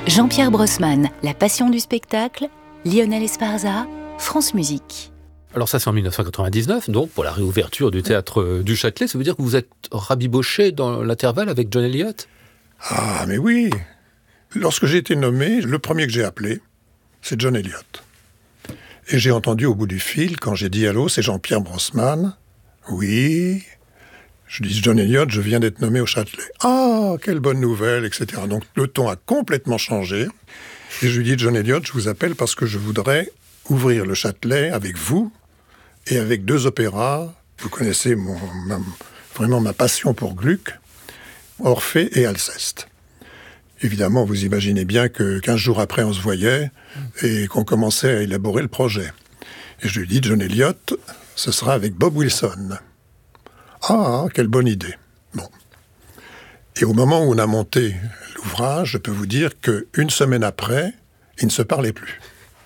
Jean-Pierre Brossman, La passion du spectacle, Lionel Esparza, France Musique. Alors ça, c'est en 1999, donc pour la réouverture du théâtre du Châtelet. Ça veut dire que vous êtes rabiboché dans l'intervalle avec John Elliott ? Ah, mais oui. Lorsque j'ai été nommé, le premier que j'ai appelé, c'est John Elliott. Et j'ai entendu au bout du fil, quand j'ai dit « Allô, c'est Jean-Pierre Brossman ». « Oui ». Je dis « John Elliott, je viens d'être nommé au Châtelet ». « Ah, quelle bonne nouvelle », etc. Donc le ton a complètement changé. Et je lui dis « John Elliott, je vous appelle parce que je voudrais ouvrir le Châtelet avec vous et avec 2 opéras. Vous connaissez vraiment ma passion pour Gluck, Orphée et Alceste. » Évidemment, vous imaginez bien que 15 jours après, on se voyait et qu'on commençait à élaborer le projet. Et je lui dis, John Elliott, ce sera avec Bob Wilson. Ah, quelle bonne idée. Bon. Et au moment où on a monté l'ouvrage, je peux vous dire qu'une semaine après, ils ne se parlaient plus.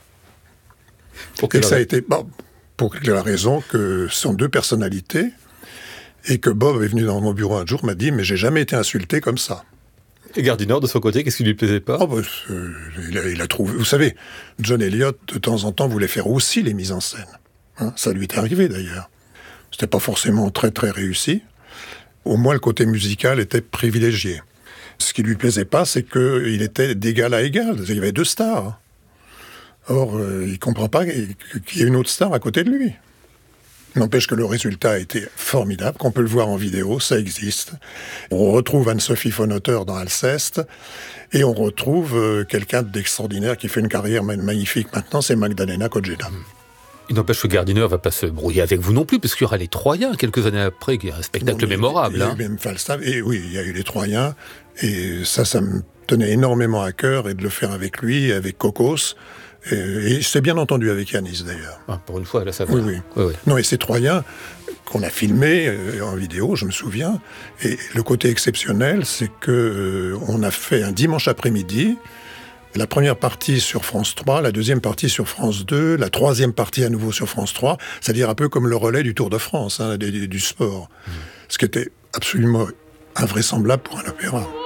Et ça a été pour la raison que ce sont 2 personnalités et que Bob est venu dans mon bureau un jour, m'a dit, mais j'ai jamais été insulté comme ça. Et Gardiner, de son côté, qu'est-ce qui lui plaisait pas ? Il a trouvé... Vous savez, John Elliott, de temps en temps, voulait faire aussi les mises en scène. Ça lui est arrivé, d'ailleurs. C'était pas forcément très, très réussi. Au moins, le côté musical était privilégié. Ce qui lui plaisait pas, c'est qu'il était d'égal à égal. Il y avait 2 stars. Or, il comprend pas qu'il y ait une autre star à côté de lui. N'empêche que le résultat a été formidable, qu'on peut le voir en vidéo, ça existe. On retrouve Anne-Sophie von Otter dans Alceste, et on retrouve quelqu'un d'extraordinaire qui fait une carrière magnifique maintenant, c'est Magdalena Kojeda. Il n'empêche que Gardiner va pas se brouiller avec vous non plus, parce qu'il y aura les Troyens quelques années après, qui est un spectacle mémorable. Il y a eu même Falstaff, et oui, il y a eu les Troyens, et ça me tenait énormément à cœur, et de le faire avec lui, avec Kokos. Et c'est bien entendu avec Yanis, d'ailleurs. Ah, pour une fois, là, ça va. Oui. Non, et ces Troyens qu'on a filmés en vidéo, je me souviens. Et le côté exceptionnel, c'est qu'on a fait un dimanche après-midi, la première partie sur France 3, la deuxième partie sur France 2, la troisième partie à nouveau sur France 3, c'est-à-dire un peu comme le relais du Tour de France, du sport. Ce qui était absolument invraisemblable pour un opéra.